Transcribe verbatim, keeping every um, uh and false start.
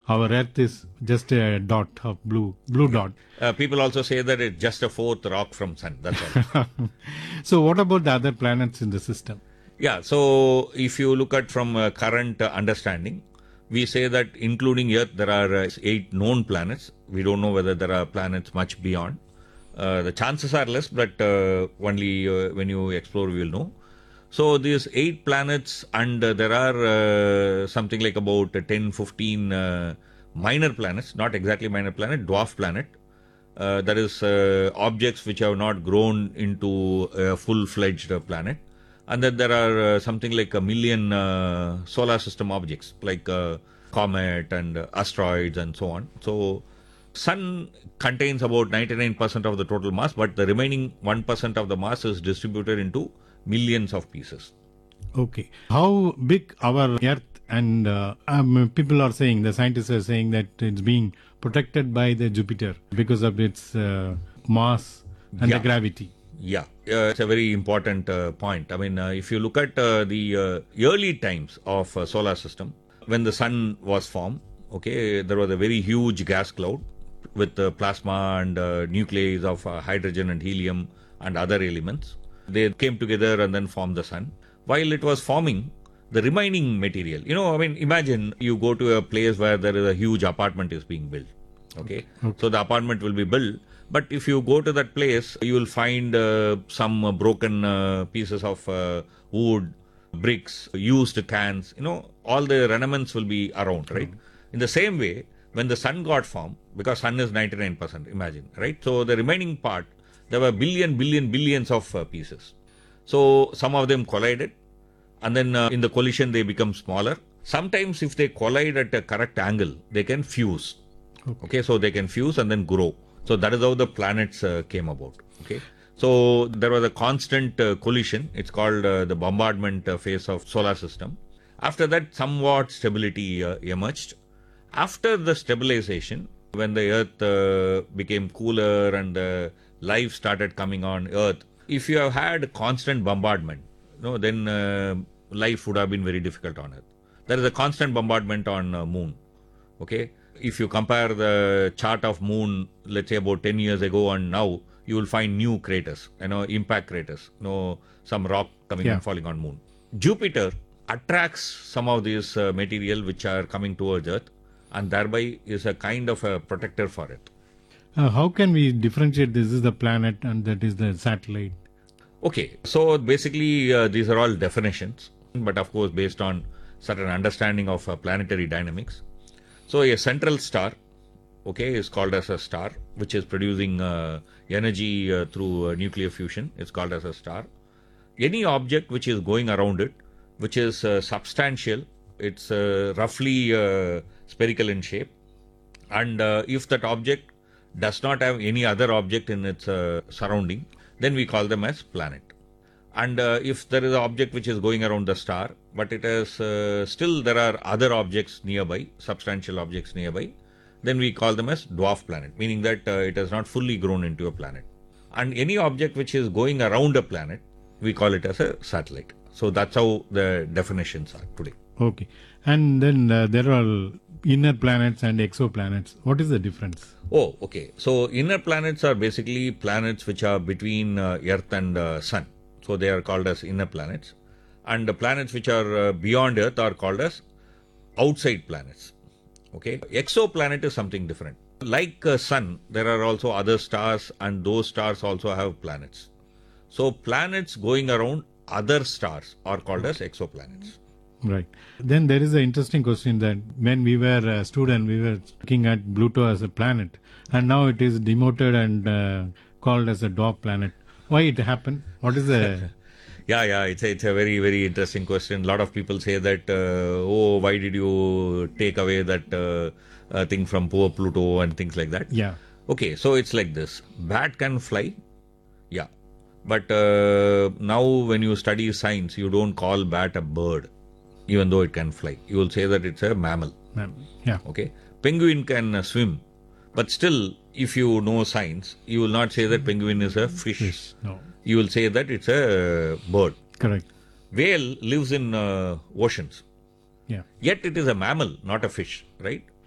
our Earth is just a dot of blue, blue dot. Uh, people also say that it's just a fourth rock from sun. That's all. So what about the other planets in the system? Yeah. So if you look at from uh, current uh, understanding, we say that including Earth, there are uh, eight known planets. We don't know whether there are planets much beyond. Uh, the chances are less, but uh, only uh, when you explore, we will know. So these eight planets, and uh, there are uh, something like about ten, fifteen uh, minor planets, not exactly minor planet, dwarf planet. Uh, that is uh, objects which have not grown into a full-fledged uh, planet. And then there are uh, something like a million uh, solar system objects, like uh, comet and uh, asteroids and so on. So sun contains about ninety-nine percent of the total mass, but the remaining one percent of the mass is distributed into millions of pieces. Okay. How big our Earth and uh, um, people are saying, the scientists are saying that it's being protected by the Jupiter because of its uh, mass and Yeah. the gravity. Yeah, uh, it's a very important uh, point. I mean, uh, if you look at uh, the uh, early times of uh, solar system, when the sun was formed, okay, there was a very huge gas cloud with uh, plasma and uh, nuclei of uh, hydrogen and helium and other elements. They came together and then formed the sun. While it was forming, the remaining material, you know, I mean, imagine you go to a place where there is a huge apartment is being built. Okay. Okay. So the apartment will be built. But if you go to that place, you will find uh, some uh, broken uh, pieces of uh, wood, bricks, used cans, you know, all the remnants will be around, right? Mm-hmm. In the same way, when the sun got formed, because sun is ninety-nine percent, imagine, right? So the remaining part, there were billion, billion, billions of uh, pieces. So some of them collided, and then uh, in the collision, they become smaller. Sometimes if they collide at a correct angle, they can fuse. Okay, okay, so they can fuse and then grow. So that is how the planets uh, came about. Okay, so there was a constant uh, collision. It's called uh, the bombardment uh, phase of solar system. After that, somewhat stability uh, emerged. After the stabilization, when the Earth uh, became cooler and uh, life started coming on Earth, if you have had constant bombardment, you know, then uh, life would have been very difficult on Earth. There is a constant bombardment on uh, Moon. Okay. If you compare the chart of Moon, let's say about ten years ago and now, you will find new craters, you know, impact craters, you know, some rock coming Yeah. and falling on Moon. Jupiter attracts some of these uh, material which are coming towards Earth, and thereby is a kind of a protector for it. Uh, how can we differentiate this is the planet and that is the satellite? Okay, so basically uh, these are all definitions, but of course based on certain understanding of uh, planetary dynamics. So a central star, okay, is called as a star, which is producing uh, energy uh, through uh, nuclear fusion. It's called as a star. Any object which is going around it, which is uh, substantial, it's uh, roughly uh, spherical in shape. And uh, if that object does not have any other object in its uh, surrounding, then we call them as planet. And uh, if there is an object which is going around the star, but it is uh, still there are other objects nearby, substantial objects nearby, then we call them as dwarf planet, meaning that uh, it has not fully grown into a planet. And any object which is going around a planet, we call it as a satellite. So that's how the definitions are today. Okay. And then uh, there are inner planets and exoplanets. What is the difference? Oh, okay. So inner planets are basically planets which are between uh, Earth and uh, Sun. So they are called as inner planets. And the planets which are uh, beyond Earth are called as outside planets. Okay. Exoplanet is something different. Like uh, Sun, there are also other stars, and those stars also have planets. So planets going around other stars are called as exoplanets. Right. Then there is an interesting question that when we were a student, we were looking at Pluto as a planet, and now it is demoted and uh, called as a dwarf planet. Why it happened? What is the... Yeah, yeah, it's a, it's a very, very interesting question. A lot of people say that, uh, oh, why did you take away that uh, uh, thing from poor Pluto and things like that? Yeah. Okay, so it's like this. Bat can fly, yeah. But uh, now when you study science, you don't call bat a bird, even though it can fly. You will say that it's a mammal. Ma'am. Yeah. Okay. Penguin can uh, swim, but still, if you know science, you will not say that penguin is a fish. Yes. No. You will say that it's a bird. Correct. Whale lives in uh, oceans. Yeah. Yet it is a mammal, not a fish, right?